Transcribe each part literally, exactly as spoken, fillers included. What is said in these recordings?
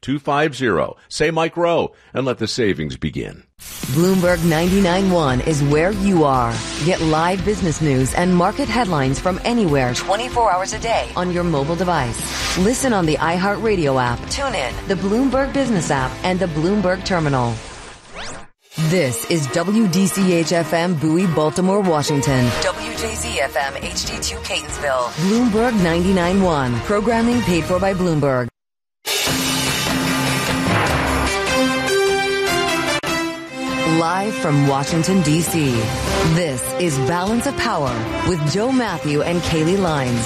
two five zero. Say Mike Rowe and let the savings begin. Bloomberg ninety-nine point one is where you are. Get live business news and market headlines from anywhere twenty-four hours a day on your mobile device. Listen on the iHeartRadio app, tune in, the Bloomberg Business app, and the Bloomberg Terminal. This is W D C H F M Bowie, Baltimore, Washington. W J Z F M H D two Catonsville. Bloomberg ninety-nine point one. Programming paid for by Bloomberg. Live from Washington, D C, this is Balance of Power with Joe Matthew and Kaylee Lines.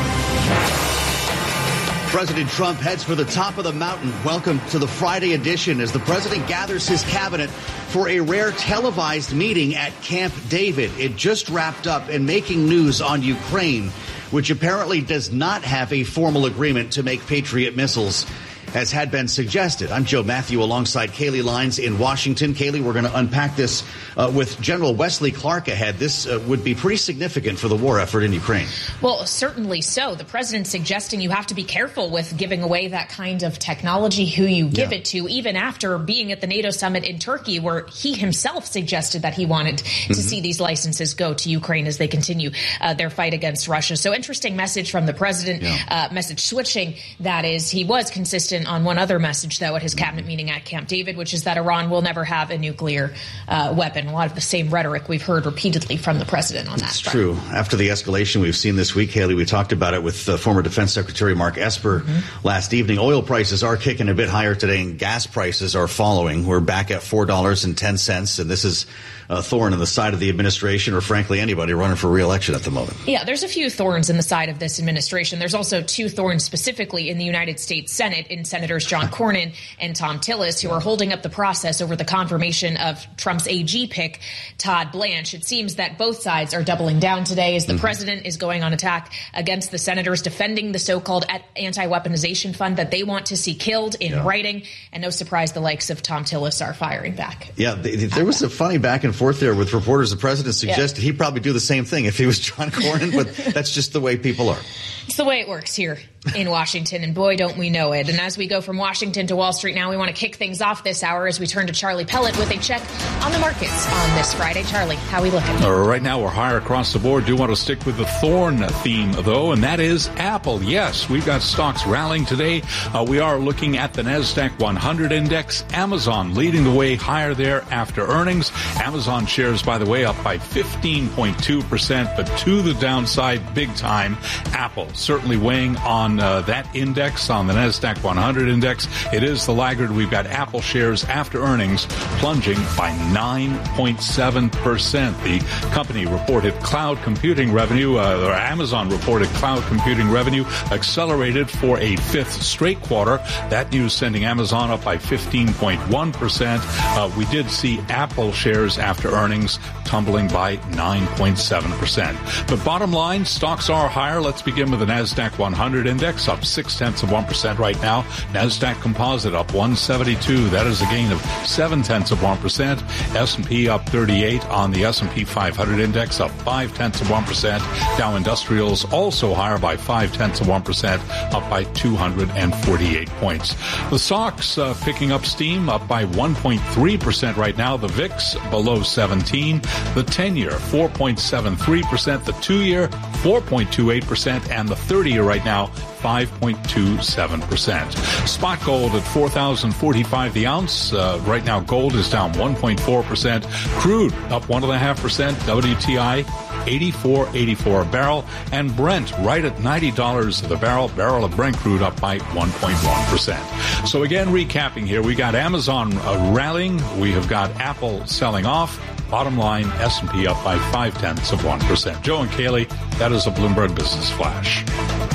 President Trump heads for the top of the mountain. Welcome to the Friday edition as the president gathers his cabinet for a rare televised meeting at Camp David. It just wrapped up and making news on Ukraine, which apparently does not have a formal agreement to make Patriot missiles, as had been suggested. I'm Joe Matthew alongside Kaylee Lines in Washington. Kaylee, we're going to unpack this uh, with General Wesley Clark ahead. This uh, would be pretty significant for the war effort in Ukraine. Well, certainly so. The president's suggesting you have to be careful with giving away that kind of technology, who you give yeah. it to, even after being at the NATO summit in Turkey, where he himself suggested that he wanted to mm-hmm. see these licenses go to Ukraine as they continue uh, their fight against Russia. So interesting message from the president, yeah. uh, message switching. That is, he was consistent on one other message, though, at his cabinet meeting at Camp David, which is that Iran will never have a nuclear uh, weapon. A lot of the same rhetoric we've heard repeatedly from the president on that. It's true. After the escalation we've seen this week, Haley, we talked about it with uh, former Defense Secretary Mark Esper mm-hmm. last evening. Oil prices are kicking a bit higher today, and gas prices are following. We're back at four dollars and ten cents, and this is a thorn in the side of the administration, or frankly anybody running for re-election at the moment. Yeah, there's a few thorns in the side of this administration. There's also two thorns specifically in the United States Senate in Senators John Cornyn and Tom Tillis, who are holding up the process over the confirmation of Trump's A G pick, Todd Blanche. It seems that both sides are doubling down today as the mm-hmm. president is going on attack against the senators, defending the so-called anti-weaponization fund that they want to see killed in yeah. writing. And no surprise, the likes of Tom Tillis are firing back. Yeah, they, there was a funny back and forth there with reporters. The president suggested yeah. he'd probably do the same thing if he was John Cornyn, but that's just the way people are. It's the way it works here in Washington, and boy, don't we know it. And as we go from Washington to Wall Street now, we want to kick things off this hour as we turn to Charlie Pellet with a check on the markets on this Friday. Charlie, how are we looking? Uh, right now, we're higher across the board. Do want to stick with the thorn theme, though, and that is Apple. Yes, we've got stocks rallying today. Uh, we are looking at the NASDAQ one hundred index. Amazon leading the way higher there after earnings. Amazon shares, by the way, up by fifteen point two percent, but to the downside big time. Apple certainly weighing on uh, that index, on the NASDAQ one hundred index. It is the laggard. We've got Apple shares after earnings plunging by nine point seven percent. The company reported cloud computing revenue, uh, or Amazon reported cloud computing revenue accelerated for a fifth straight quarter. That news sending Amazon up by fifteen point one percent. Uh, we did see Apple shares after earnings tumbling by nine point seven percent. But bottom line, stocks are higher. Let's begin with the NASDAQ one hundred index, up six tenths of one percent right now. NASDAQ Composite up one seventy-two. That is a gain of seven tenths of one percent. S and P up thirty-eight on the S and P five hundred index, up five tenths of one percent. Dow Industrials also higher by five tenths of one percent, up by two hundred forty-eight points. The S O X uh, picking up steam, up by one point three percent right now. The V I X below seventeen. The ten-year four point seven three percent. The two-year four point two eight percent, and the thirty-year right now five point two seven percent. Spot gold at four thousand forty-five the ounce. Uh, right now gold is down one point four percent. Crude up one point five percent. W T I eighty-four eighty-four a barrel, and Brent right at ninety dollars the barrel. Barrel of Brent crude up by one point one percent. So again, recapping here, we got Amazon uh, rallying. We have got Apple selling off. Bottom line, S and P up by five tenths of one percent. Joe and Kaylee, that is a Bloomberg Business Flash.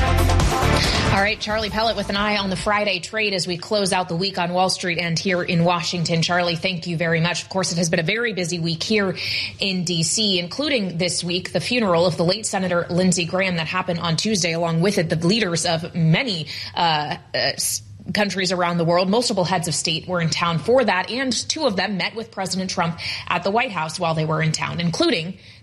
All right, Charlie Pellet with an eye on the Friday trade as we close out the week on Wall Street and here in Washington. Charlie, thank you very much. Of course, it has been a very busy week here in D C, including this week, the funeral of the late Senator Lindsey Graham that happened on Tuesday. Along with it, the leaders of many uh, uh countries around the world, multiple heads of state were in town for that, and two of them met with President Trump at the White House while they were in town, including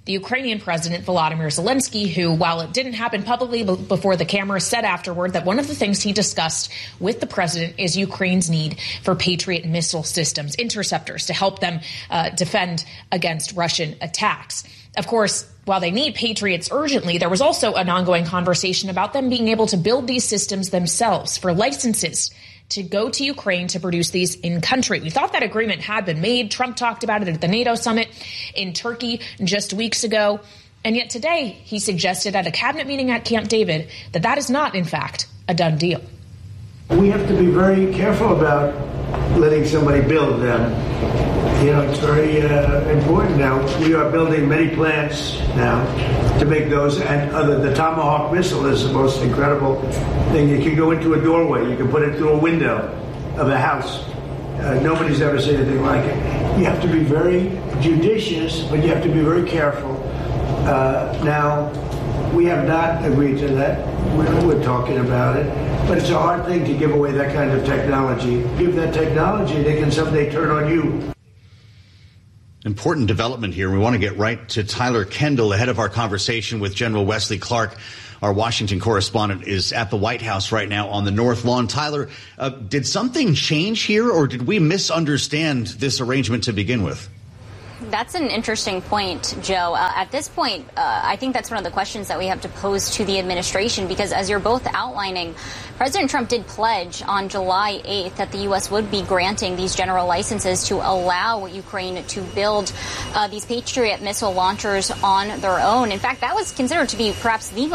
The Ukrainian president, Volodymyr Zelensky, who, while it didn't happen publicly before the camera, said afterward that one of the things he discussed with the president is Ukraine's need for Patriot missile systems, interceptors, to help them uh, defend against Russian attacks. Of course, while they need Patriots urgently, there was also an ongoing conversation about them being able to build these systems themselves for licenses to go to Ukraine to produce these in country. We thought that agreement had been made. Trump talked about it at the NATO summit in Turkey just weeks ago. And yet today he suggested at a cabinet meeting at Camp David that that is not, in fact, a done deal. We have to be very careful about letting somebody build them. You know, it's very uh, important now. We are building many plants now to make those, and other. The Tomahawk missile is the most incredible thing. You can go into a doorway. You can put it through a window of a house. Uh, nobody's ever seen anything like it. You have to be very judicious, but you have to be very careful. Uh, now, we have not agreed to that. We're, we're talking about it. But it's a hard thing to give away that kind of technology. Give that technology, they can someday turn on you. Important development here. We want to get right to Tyler Kendall ahead of our conversation with General Wesley Clark. Our Washington correspondent is at the White House right now on the North Lawn. Tyler, uh, did something change here, or did we misunderstand this arrangement to begin with? That's an interesting point, Joe. Uh, at this point, uh, I think that's one of the questions that we have to pose to the administration, because as you're both outlining, President Trump did pledge on July eighth that the U S would be granting these general licenses to allow Ukraine to build uh, these Patriot missile launchers on their own. In fact, that was considered to be perhaps the